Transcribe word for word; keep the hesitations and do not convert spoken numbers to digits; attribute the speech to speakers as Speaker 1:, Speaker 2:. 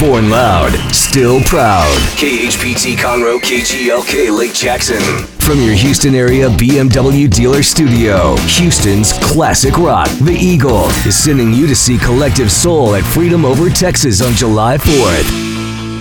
Speaker 1: Born loud, still proud.
Speaker 2: K H P T Conroe, K G L K Lake Jackson.
Speaker 1: From your Houston area B M W dealer studio, Houston's classic rock, The Eagle, is sending you to see Collective Soul at Freedom Over Texas on July fourth.